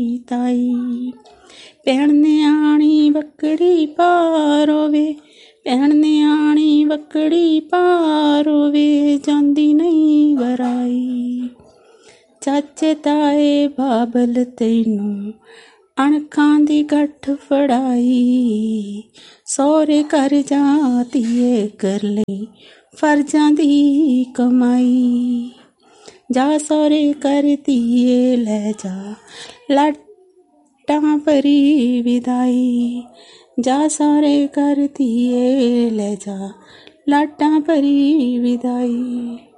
ਤਾਈ। ਭੈਣ ਨਿਆਣੀ ਬੱਕੜੀ ਪਾਰੋ ਵੇ, ਭੈਣ ਨਿਆਣੀ ਬੱਕੜੀ ਪਾਰੋ ਵੇ, ਜਾਂਦੀ ਨਹੀਂ ਵਰਾਈ। ਚਾਚੇ ਤਾਏ ਬਾਬਲ ਤੈਨੂੰ ਅਣਖਾਂ ਦੀ ਗੱਠ ਫੜਾਈ, ਸਹੁਰੇ ਘਰ ਜਾ ਧੀਏ ਕਰ ਲਈ ਫਰਜ਼ਾਂ ਦੀ ਕਮਾਈ। ਜਾ ਸਹੁਰੇ ਘਰ ਧੀਏ ਲੈ ਜਾ ਲਾਡਾਂ ਭਰੀ ਵਿਦਾਈ, ਜਾ ਸਹੁਰੇ ਘਰ ਧੀਏ ਲੈ ਜਾ ਲਾਡਾਂ ਭਰੀ ਵਿਦਾਈ।